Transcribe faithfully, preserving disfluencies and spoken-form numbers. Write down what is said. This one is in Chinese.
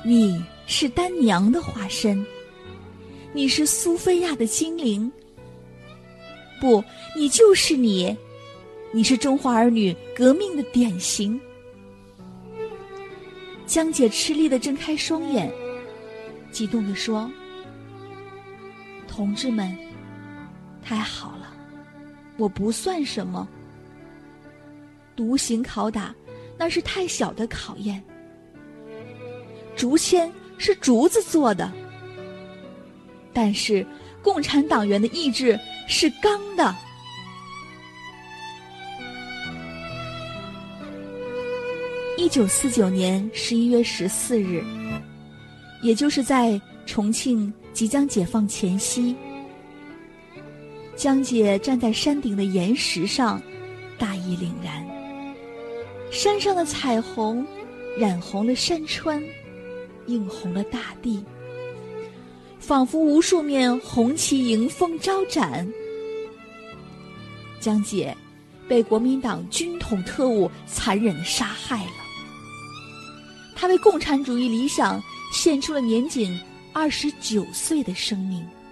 你是丹娘的化身，你是苏菲亚的精灵。不，你就是你，你是中华儿女革命的典型。江姐吃力地睁开双眼，激动地说：同志们，太好了，我不算什么。独行拷打那是太小的考验，竹签是竹子做的，但是共产党员的意志是钢的。一九四九年十一月十四日，也就是在重庆即将解放前夕，江姐站在山顶的岩石上，大义凛然。山上的彩虹染红了山川，映红了大地，仿佛无数面红旗迎风招展。江姐被国民党军统特务残忍地杀害了，她为共产主义理想献出了年仅二十九岁的生命。